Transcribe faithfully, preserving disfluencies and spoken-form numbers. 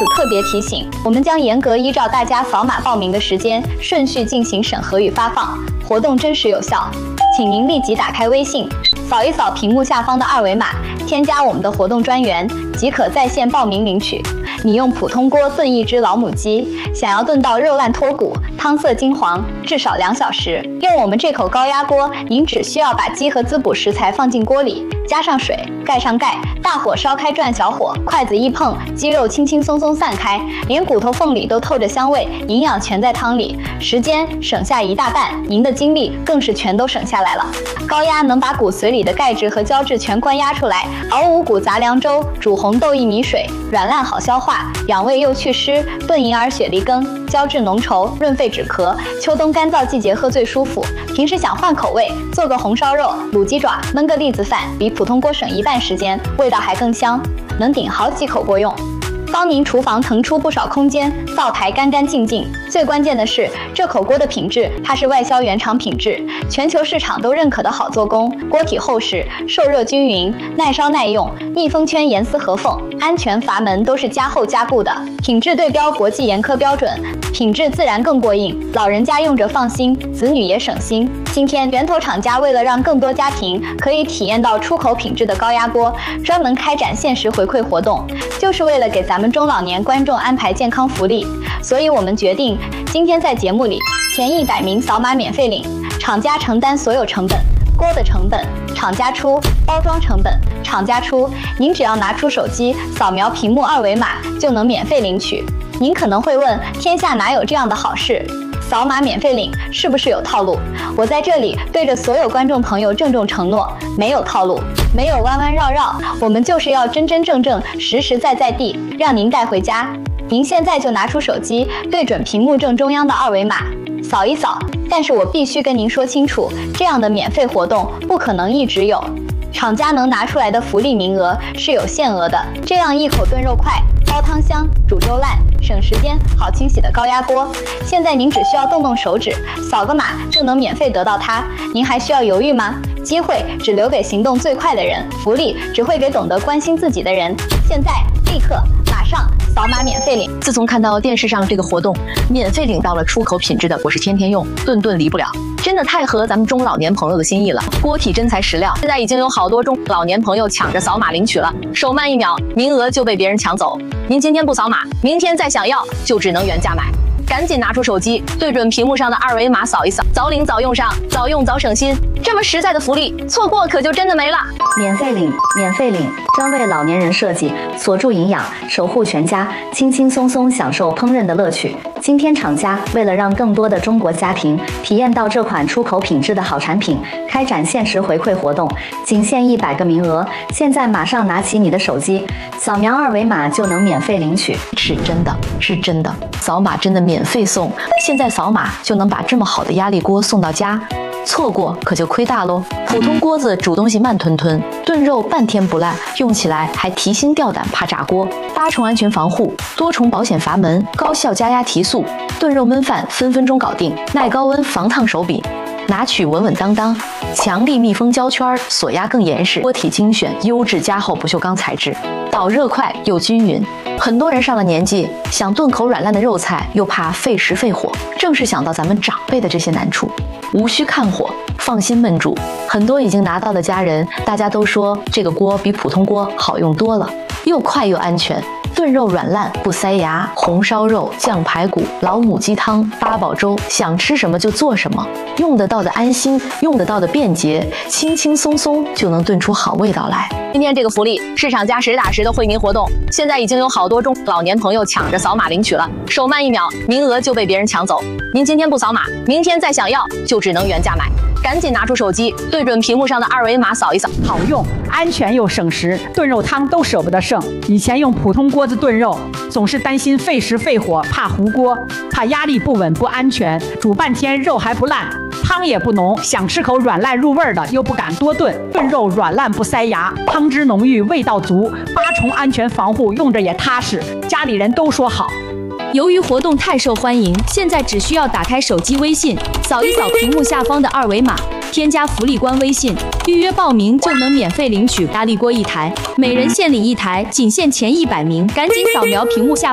此特别提醒，我们将严格依照大家扫码报名的时间顺序进行审核与发放，活动真实有效。请您立即打开微信，扫一扫屏幕下方的二维码，添加我们的活动专员，即可在线报名领取。你用普通锅炖一只老母鸡，想要炖到肉烂脱骨、汤色金黄，至少两小时。用我们这口高压锅，您只需要把鸡和滋补食材放进锅里，加上水，盖上盖，大火烧开转小火，筷子一碰，鸡肉轻轻松松散开，连骨头缝里都透着香味，营养全在汤里，时间省下一大半，您的精力更是全都省下来了。高压能把骨髓里的钙质和胶质全关压出来，熬五谷杂粮粥，煮红豆薏米水，软烂好消化，养胃又祛湿，炖银耳雪梨羹，胶质浓稠，润肺止咳，秋冬干燥季节喝最舒服。平时想换口味，做个红烧肉、卤鸡爪，焖个栗子饭，比普通锅省一半时间，味道还更香，能顶好几口锅用。帮您厨房腾出不少空间，灶台干干净净。最关键的是，这口锅的品质，它是外销原厂品质，全球市场都认可的好做工。锅体厚实，受热均匀，耐烧耐用，密封圈严丝合缝，安全阀门都是加厚加固的，品质对标国际严苛标准，品质自然更过硬，老人家用着放心，子女也省心。今天源头厂家为了让更多家庭可以体验到出口品质的高压锅，专门开展限时回馈活动，就是为了给咱们中老年观众安排健康福利。所以我们决定今天在节目里，前一百名扫码免费领，厂家承担所有成本，锅的成本厂家出，包装成本厂家出，您只要拿出手机扫描屏幕二维码就能免费领取。您可能会问，天下哪有这样的好事？扫码免费领是不是有套路？我在这里对着所有观众朋友郑重承诺，没有套路，没有弯弯绕绕，我们就是要真真正正、实实在在地让您带回家。您现在就拿出手机，对准屏幕正中央的二维码，扫一扫。但是我必须跟您说清楚，这样的免费活动不可能一直有，厂家能拿出来的福利名额是有限额的。这样一口炖肉快、煲汤香、煮粥烂、省时间、好清洗的高压锅，现在您只需要动动手指，扫个码就能免费得到它。您还需要犹豫吗？机会只留给行动最快的人，福利只会给懂得关心自己的人。现在，立刻，马上扫码免费领！ 自从看到电视上这个活动，免费领到了出口品质的，我是天天用，顿顿离不了，真的太合咱们中老年朋友的心意了。锅体真材实料，现在已经有好多中老年朋友抢着扫码领取了，手慢一秒，名额就被别人抢走。您今天不扫码，明天再想要就只能原价买。赶紧拿出手机，对准屏幕上的二维码扫一扫，早领早用上，早用早省心。这么实在的福利，错过可就真的没了。 免费领，免费领，专为老年人设计，锁住营养，守护全家，轻轻松松享受烹饪的乐趣。今天厂家为了让更多的中国家庭体验到这款出口品质的好产品，开展限时回馈活动，仅限一百个名额。现在马上拿起你的手机，扫描二维码就能免费领取。 是真的，是真的，扫码真的免费送。现在扫码就能把这么好的压力锅送到家，错过可就亏大喽。普通锅子煮东西慢吞吞，炖肉半天不烂，用起来还提心吊胆，怕炸锅。八重安全防护，多重保险阀门，高效加压提速，炖肉焖饭分分钟搞定，耐高温防烫手柄。拿取稳稳当当，强力密封胶圈，锁压更严实。锅体精选优质加厚不锈钢材质，导热快又均匀。很多人上了年纪，想炖口软烂的肉菜，又怕费时费火，正是想到咱们长辈的这些难处，无需看火，放心焖煮。很多已经拿到的家人，大家都说这个锅比普通锅好用多了，又快又安全。炖肉软烂不塞牙，红烧肉、酱排骨、老母鸡汤、八宝粥，想吃什么就做什么，用得到的安心，用得到的便捷，轻轻松松就能炖出好味道来。今天这个福利是厂家实打实的惠民活动，现在已经有好多中老年朋友抢着扫码领取了，手慢一秒，名额就被别人抢走。您今天不扫码，明天再想要就只能原价买。赶紧拿出手机，对准屏幕上的二维码扫一扫， 好用、安全又省时，炖肉汤都舍不得剩。以前用普通锅子炖肉，总是担心费时费火，怕糊锅，怕压力不稳不安全，煮半天肉还不烂，汤也不浓，想吃口软烂入味的又不敢多炖。炖肉软烂不塞牙，汤汁浓郁，味道足，八重安全防护，用着也踏实，家里人都说好。 由于活动太受欢迎，现在只需要打开手机微信，扫一扫屏幕下方的二维码，添加福利官微信，预约报名就能免费领取压力锅一台，每人限领一台，仅限前一百名，赶紧扫描屏幕下